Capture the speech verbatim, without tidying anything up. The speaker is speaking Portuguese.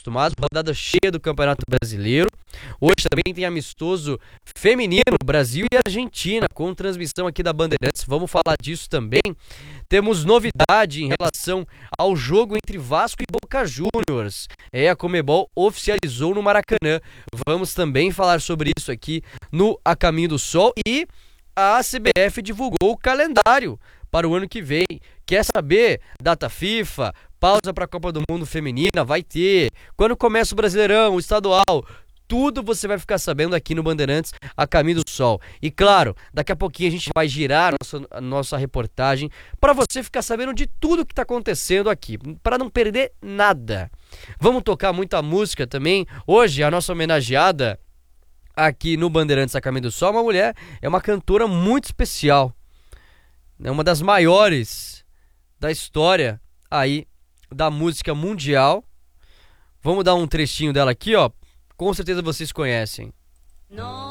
acostumados, rodada cheia do Campeonato Brasileiro. Hoje também tem amistoso feminino, Brasil e Argentina, com transmissão aqui da Bandeirantes. Vamos falar disso também. Temos novidade em relação ao jogo entre Vasco e Boca Juniors. É, a Conmebol oficializou no Maracanã. Vamos também falar sobre isso aqui no A Caminho do Sol. E a C B F divulgou o calendário para o ano que vem. Quer saber? Data FIFA, pausa para a Copa do Mundo Feminina, vai ter. Quando começa o Brasileirão, o estadual, tudo você vai ficar sabendo aqui no Bandeirantes, A Caminho do Sol. E claro, daqui a pouquinho a gente vai girar a nossa, a nossa reportagem para você ficar sabendo de tudo que está acontecendo aqui, para não perder nada. Vamos tocar muita música também. Hoje a nossa homenageada aqui no Bandeirantes, A Caminho do Sol, uma mulher, é uma cantora muito especial. É uma das maiores da história aí da música mundial. Vamos dar um trechinho dela aqui, ó. Com certeza vocês conhecem.